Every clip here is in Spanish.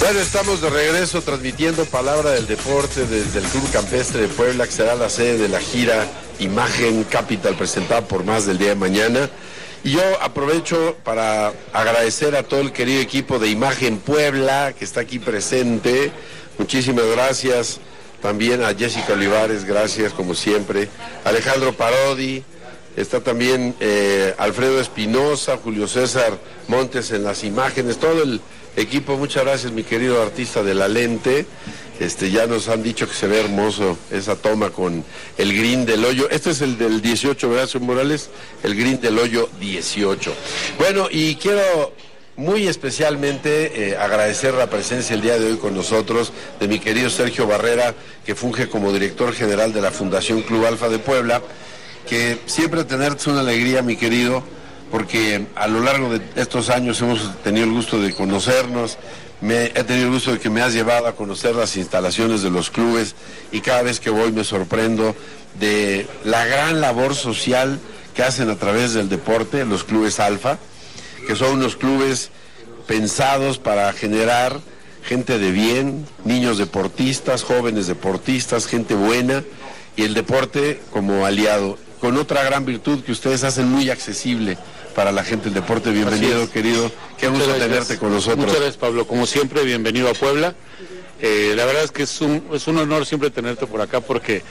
Bueno, estamos de regreso transmitiendo Palabra del Deporte desde el Club Campestre de Puebla, que será la sede de la gira Imagen Capital presentada por Más del día de mañana. Y yo aprovecho para agradecer a todo el querido equipo de Imagen Puebla que está aquí presente. Muchísimas gracias. También a Jessica Olivares, gracias como siempre. Alejandro Parodi, está también Alfredo Espinosa, Julio César Montes en las imágenes, todo el equipo. Muchas gracias, mi querido artista de la lente. Ya nos han dicho que se ve hermoso esa toma con el green del hoyo. Este es el del 18, ¿verdad, señor Morales? El green del hoyo 18. Bueno, y quiero muy especialmente agradecer la presencia el día de hoy con nosotros de mi querido Sergio Barrera, que funge como director general de la Fundación Club Alfa de Puebla, que siempre tenerte es una alegría, mi querido, porque a lo largo de estos años hemos tenido el gusto de conocernos. He tenido el gusto de que me has llevado a conocer las instalaciones de los clubes y cada vez que voy me sorprendo de la gran labor social que hacen a través del deporte los clubes Alfa, que son unos clubes pensados para generar gente de bien, niños deportistas, jóvenes deportistas, gente buena, y el deporte como aliado, con otra gran virtud que ustedes hacen muy accesible para la gente del deporte. Bienvenido, querido, qué gusto tenerte con nosotros. Muchas gracias, Pablo, como siempre, bienvenido a Puebla. La verdad es que es un honor siempre tenerte por acá, porque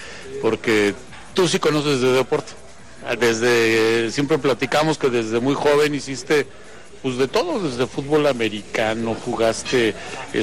tú sí conoces de deporte. Siempre platicamos que desde muy joven hiciste pues de todo, desde fútbol americano, jugaste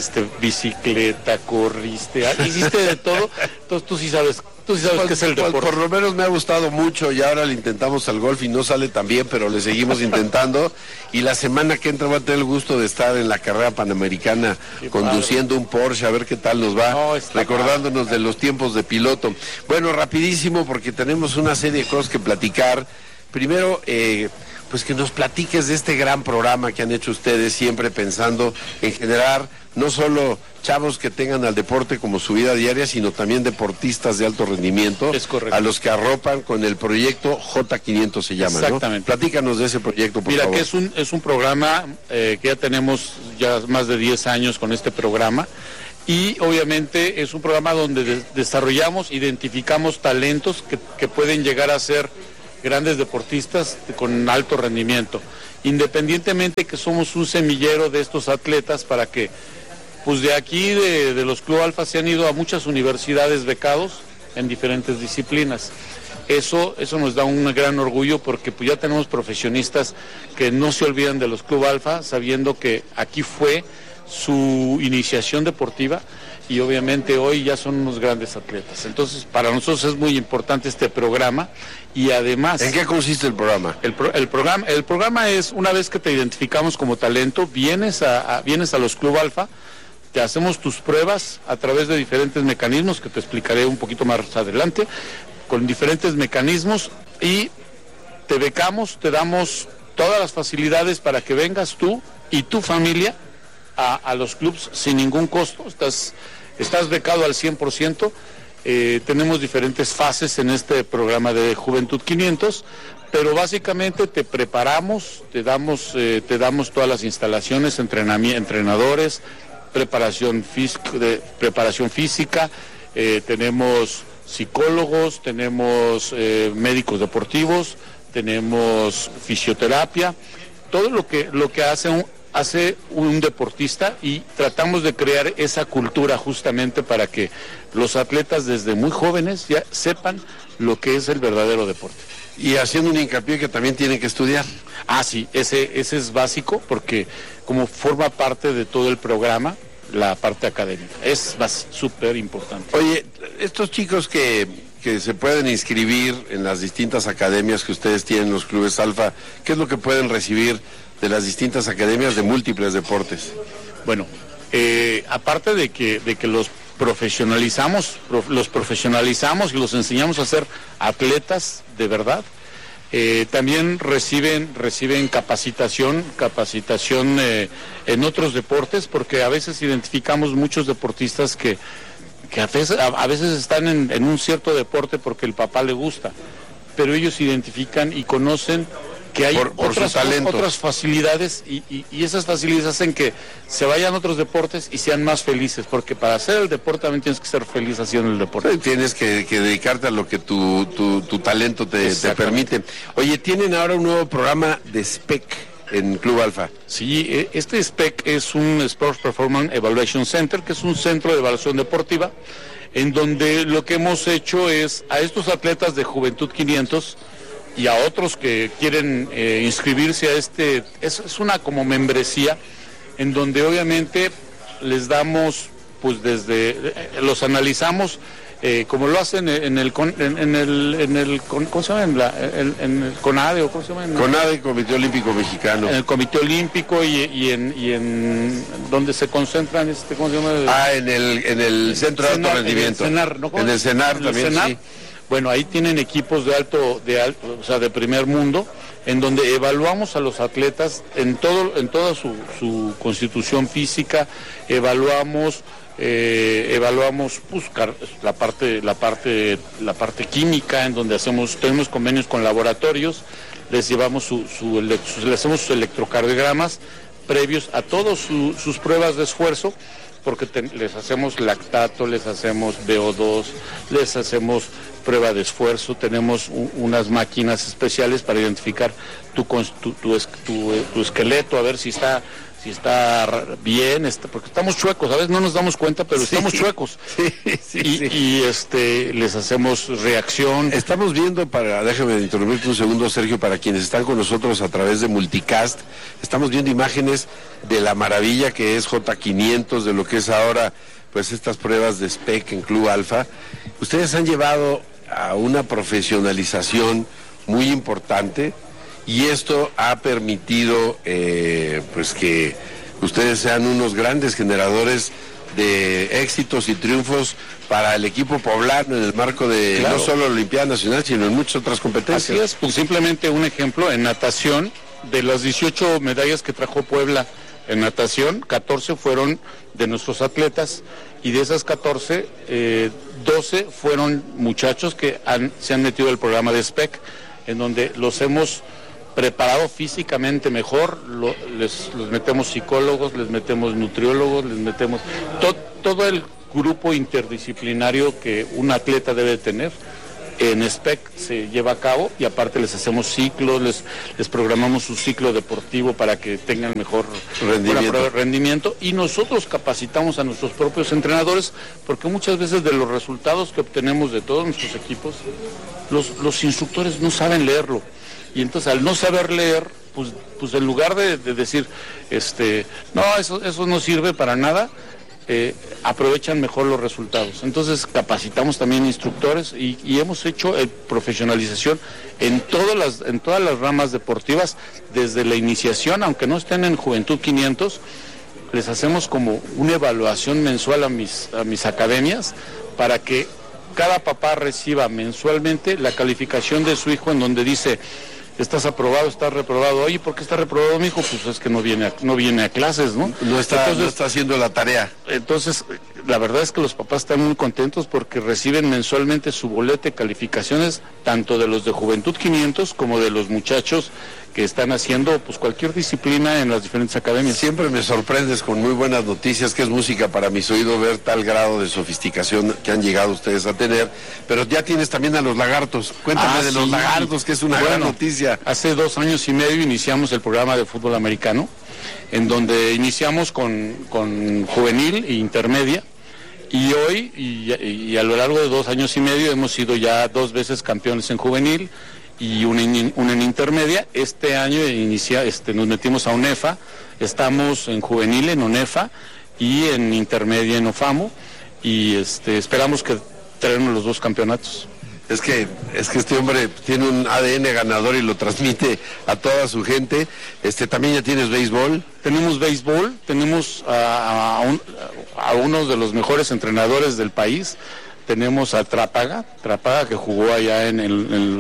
bicicleta, corriste, hiciste de todo. Entonces tú sí sabes qué es el deporte. Por lo menos me ha gustado mucho, y ahora le intentamos al golf y no sale tan bien, pero le seguimos intentando. Y la semana que entra voy a tener el gusto de estar en la carrera panamericana conduciendo un Porsche, a ver qué tal nos va, recordándonos de los tiempos de piloto. Bueno, rapidísimo, porque tenemos una serie de cosas que platicar. Primero, pues que nos platiques de este gran programa que han hecho ustedes, siempre pensando en generar no solo chavos que tengan al deporte como su vida diaria, sino también deportistas de alto rendimiento, a los que arropan con el proyecto J500 se llama, exactamente, ¿no? Platícanos de ese proyecto, por favor. Mira, que es un programa que ya tenemos ya más de 10 años con este programa, y obviamente es un programa donde desarrollamos, identificamos talentos que pueden llegar a ser grandes deportistas con alto rendimiento, independientemente que somos un semillero de estos atletas, para que pues de aquí de los Club Alfa se han ido a muchas universidades becados en diferentes disciplinas. Eso nos da un gran orgullo, porque pues ya tenemos profesionistas que no se olvidan de los Club Alfa, sabiendo que aquí fue su iniciación deportiva, y obviamente hoy ya son unos grandes atletas. Entonces, para nosotros es muy importante este programa, y además... ¿En qué consiste el programa? El programa es, una vez que te identificamos como talento, vienes a los Club Alfa, te hacemos tus pruebas a través de diferentes mecanismos, que te explicaré un poquito más adelante, con diferentes mecanismos, y te becamos, te damos todas las facilidades para que vengas tú y tu familia a los clubs sin ningún costo. Estás becado al 100%. Tenemos diferentes fases en este programa de Juventud 500, pero básicamente te preparamos, te damos todas las instalaciones, entrenadores, preparación física, tenemos psicólogos, tenemos médicos deportivos, tenemos fisioterapia, todo lo que hace un deportista, y tratamos de crear esa cultura justamente para que los atletas desde muy jóvenes ya sepan lo que es el verdadero deporte. Y haciendo un hincapié que también tienen que estudiar. Sí, ese es básico, porque como forma parte de todo el programa, la parte académica es súper importante. Oye, estos chicos que se pueden inscribir en las distintas academias que ustedes tienen, los clubes Alfa, ¿qué es lo que pueden recibir de las distintas academias de múltiples deportes? Bueno, aparte de que los profesionalizamos y los enseñamos a ser atletas de verdad, también reciben capacitación en otros deportes, porque a veces identificamos muchos deportistas que a veces están en un cierto deporte porque el papá le gusta, pero ellos identifican y conocen que hay por su talento. otras facilidades y esas facilidades hacen que se vayan a otros deportes y sean más felices, porque para hacer el deporte también tienes que ser feliz haciendo el deporte. Sí, tienes que dedicarte a lo que tu talento te permite. Oye, tienen ahora un nuevo programa de SPEC en Club Alfa. Sí, este SPEC es un Sports Performance Evaluation Center, que es un centro de evaluación deportiva, en donde lo que hemos hecho es a estos atletas de Juventud 500 y a otros que quieren inscribirse a es una como membresía, en donde obviamente les damos, pues los analizamos, como lo hacen en el ¿cómo se llama? En el CONADE, o ¿cómo se llama? CONADE, Comité Olímpico Mexicano. En el Comité Olímpico y en donde se concentran, ¿cómo se llama? En el Centro de Alto Rendimiento. En el CENAR, ¿no? En el CENAR también, sí. Bueno, ahí tienen equipos de alto, o sea, de primer mundo, en donde evaluamos a los atletas en toda su constitución física, evaluamos pues, la parte química, en donde tenemos convenios con laboratorios, les llevamos les hacemos sus electrocardiogramas previos a todas sus pruebas de esfuerzo, porque les hacemos lactato, les hacemos VO2, les hacemos prueba de esfuerzo, tenemos unas máquinas especiales para identificar tu esqueleto, a ver si está bien, porque estamos chuecos, a veces no nos damos cuenta, pero estamos chuecos. Y les hacemos reacción. Estamos viendo, déjame interrumpirte un segundo, Sergio, para quienes están con nosotros a través de Multicast, estamos viendo imágenes de la maravilla que es J500, de lo que es ahora, pues estas pruebas de SPEC en Club Alfa. Ustedes han llevado a una profesionalización muy importante, y esto ha permitido pues que ustedes sean unos grandes generadores de éxitos y triunfos para el equipo poblano en el marco de no solo la Olimpiada Nacional, sino en muchas otras competencias. Así es, pues simplemente un ejemplo, en natación, de las 18 medallas que trajo Puebla en natación, 14 fueron de nuestros atletas, y de esas 14, 12 fueron muchachos que se han metido al programa de SPEC, en donde los hemos preparado físicamente mejor, les metemos psicólogos, les metemos nutriólogos, les metemos todo el grupo interdisciplinario que un atleta debe tener. En SPEC se lleva a cabo, y aparte les hacemos ciclos, les programamos su ciclo deportivo para que tengan mejor rendimiento, y nosotros capacitamos a nuestros propios entrenadores, porque muchas veces de los resultados que obtenemos de todos nuestros equipos, los instructores no saben leerlo. Y entonces, al no saber leer, pues en lugar de decir, no, eso no sirve para nada, aprovechan mejor los resultados. Entonces, capacitamos también instructores y hemos hecho profesionalización en todas las ramas deportivas, desde la iniciación, aunque no estén en Juventud 500, les hacemos como una evaluación mensual a mis academias, para que cada papá reciba mensualmente la calificación de su hijo, en donde dice: estás aprobado, estás reprobado. Oye, ¿por qué está reprobado mi hijo? Pues es que no viene a clases, ¿no? No está haciendo la tarea. Entonces, la verdad es que los papás están muy contentos, porque reciben mensualmente su boleta de calificaciones, tanto de los de Juventud 500 como de los muchachos que están haciendo pues cualquier disciplina en las diferentes academias. Siempre me sorprendes con muy buenas noticias, que es música para mis oídos ver tal grado de sofisticación que han llegado ustedes a tener, pero ya tienes también a los lagartos. Cuéntame de los lagartos, que es una gran noticia. Hace 2 años y medio iniciamos el programa de fútbol americano, en donde iniciamos con juvenil e intermedia, y hoy y a lo largo de 2 años y medio hemos sido ya 2 veces campeones en juvenil y una en intermedia. Este año nos metimos a UNEFA, estamos en juvenil en UNEFA y en intermedia en OFAMO, y esperamos que traernos los 2 campeonatos. Es que este hombre tiene un ADN ganador y lo transmite a toda su gente. También ya tienes béisbol. Tenemos béisbol, tenemos a uno de los mejores entrenadores del país. Tenemos a Trápaga, que jugó allá en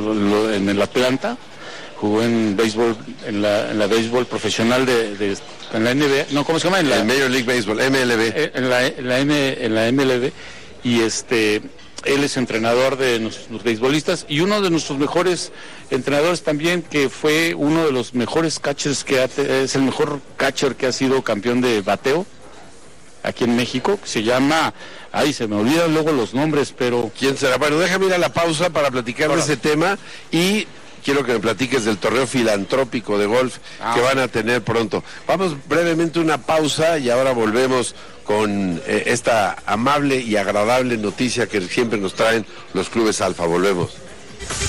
el Atlanta, jugó en béisbol, en la béisbol profesional en la NBA, no, ¿cómo se llama? En Major League Baseball, MLB. En la MLB, y Él es entrenador de nuestros beisbolistas y uno de nuestros mejores entrenadores también, que fue uno de los mejores catchers es el mejor catcher que ha sido campeón de bateo aquí en México, que se llama, se me olvidan luego los nombres, pero... ¿Quién será? Bueno, déjame ir a la pausa para platicar de ese tema y quiero que me platiques del torneo filantrópico de golf que van a tener pronto. Vamos brevemente a una pausa y ahora volvemos con esta amable y agradable noticia que siempre nos traen los clubes Alfa. Volvemos.